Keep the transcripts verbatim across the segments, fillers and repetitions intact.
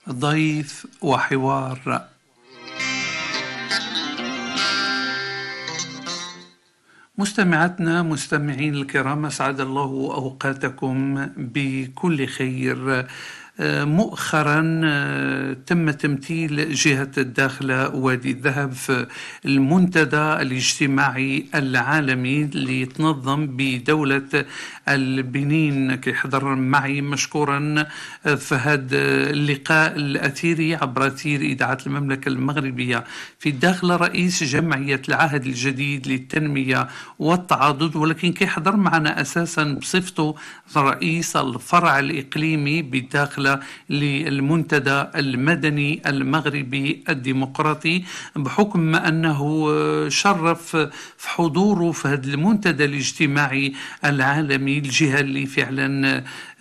ضيف وحوار. مستمعاتنا مستمعين الكرام، أسعد الله أوقاتكم بكل خير. مؤخرا تم تمثيل جهة الداخلة وادي الذهب في المنتدى الاجتماعي العالمي اللي تنظم بدولة البنين. كيحضر معي مشكورا في هذا اللقاء الأثيري عبر أثير إذاعة المملكة المغربية في الداخلة رئيس جمعية العهد الجديد للتنمية والتعاضد، ولكن كيحضر معنا أساسا بصفته رئيس الفرع الإقليمي بالداخلة للمنتدى المدني المغربي الديمقراطي، بحكم أنه شرف في حضوره في هذا المنتدى الاجتماعي العالمي. الجهة اللي فعلا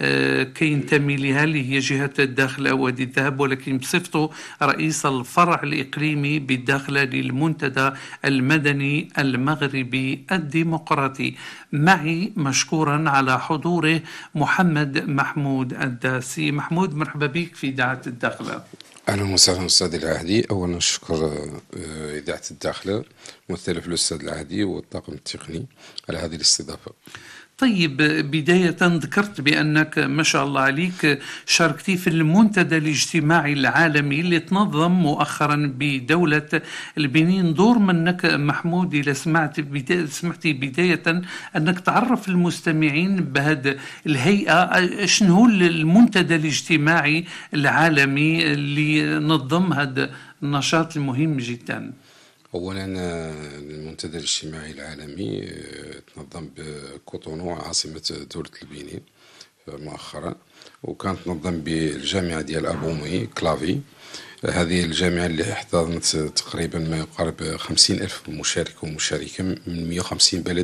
كينتمي لها اللي هي جهة الداخلة وادي الذهب، ولكن بصفته رئيس الفرع الإقليمي بالداخلة للمنتدى المدني المغربي الديمقراطي. معي مشكورا على حضوره محمد محمود الداسي. محمود، مرحبا بك في إذاعة الداخلة. أهلا وسهلا أستاذ العهدي. أولا شكر إذاعة الداخلة ممثلة في الأستاذ العهدي والطاقم التقني على هذه الاستضافة. طيب، بداية ذكرت بأنك ما شاء الله عليك شاركتي في المنتدى الاجتماعي العالمي اللي تنظم مؤخرا بدولة البنين. دور منك محمود إذا سمعت بداية سمعتي بداية أنك تعرف المستمعين بهذه الهيئة، شنو هو المنتدى الاجتماعي العالمي اللي نظم هذا النشاط المهم جدا؟ أولا المنتدى الاجتماعي العالمي تنظم بكوتونو عاصمة دولة البنين مؤخرا، وكانت تنظم بالجامعة ديال أبومي كلافي. هذه الجامعة اللي احتضنت تقريبا ما يقارب خمسين ألف مشارك ومشاركة من مئة وخمسين بلد